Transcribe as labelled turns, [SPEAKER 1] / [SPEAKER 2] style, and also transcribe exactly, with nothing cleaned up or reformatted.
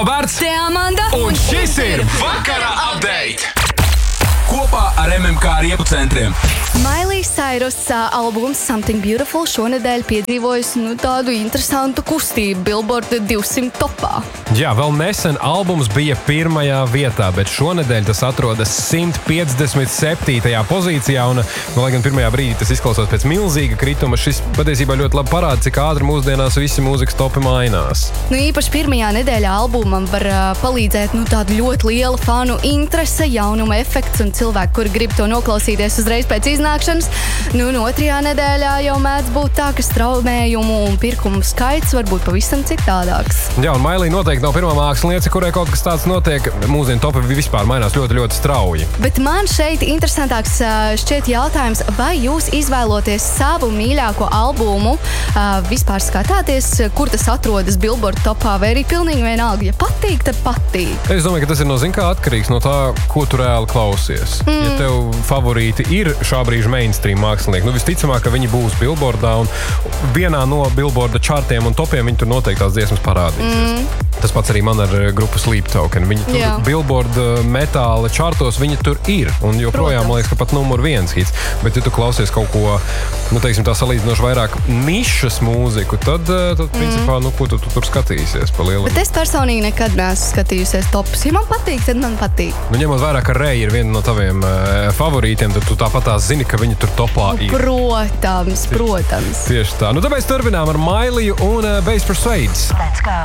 [SPEAKER 1] Vārds
[SPEAKER 2] Te Amanda.
[SPEAKER 1] Un šis ir Vakara update! Kopā ar M M K riepu centriem.
[SPEAKER 2] Miley Cyrus uh, albums Something Beautiful šonedēļ piedzīvojas nu, tādu interesantu kustību Billboard divsimt topā.
[SPEAKER 3] Jā, vēl nesen albums bija pirmajā vietā, bet šonedēļ tas atrodas simt piecdesmit septītajā pozīcijā, un, nu, lai gan pirmajā brīdī tas izklausās pēc milzīga krituma, šis patiesībā ļoti labi parāda, cik ātri mūsdienās visi mūzikas topi mainās.
[SPEAKER 2] Nu, īpaši pirmajā nedēļā albumam var uh, palīdzēt nu, tāda ļoti liela fanu interese, jaunuma efekts un cilvēki, kuri grib to noklausīties uzreiz pēc iznākšanas. Nu, un otrajā nedēļā jau mēdz būt tā, ka straumējumu un pirkumu skaits var būt pavisam citādāks.
[SPEAKER 3] Jā, un Miley noteikti nav pirmā māksliniece, kurai kaut kas tāds notiek. Mūsdienu topi vispār mainās ļoti, ļoti strauji.
[SPEAKER 2] Bet man šeit interesantāks uh, šķiet jautājums, vai jūs izvēloties savu mīļāko albumu, uh, vispār skatāties, kur tas atrodas Billboard topā, vai arī pilnīgi vienalga, ja patīk, tad patīk.
[SPEAKER 3] Es domāju, ka tas ir no zin kā atkarīgs no tā, ko tu reāli klausies. Mm. Ja tev favorīti ir šā brīža mainstream mākslinieki, nu visticamāk, ka viņi būs Billboardā un vienā no Billboarda čartiem un topiem viņi tur noteikti tās dziesmas parādīsies. Mm. Tas pats arī man ar grupu Sleep Token. Viņi tur Jā. Billboard metāla čartos, viņi tur ir. Un joprojām, man liekas, ka pat numur viens hits. Bet ja tu klausies kaut ko, nu teiksim tā salīdzinoši vairāk nišas mūziku, tad, tad mm. principā, nu ko tu, tu tur skatīsies pa lielu.
[SPEAKER 2] Bet es personīgi nekad neesmu skatījusies topus. Ja man patīk, tad man patīk.
[SPEAKER 3] Nu ņemot vērā, ka Ray ir viena no taviem uh, favorītiem, tad tu tāpat tās zini, ka viņi tur topā
[SPEAKER 2] nu,
[SPEAKER 3] ir.
[SPEAKER 2] Protams, protams.
[SPEAKER 3] Tieši tā. Nu tāpēc turpinām ar Miley un uh, Bass Persuades.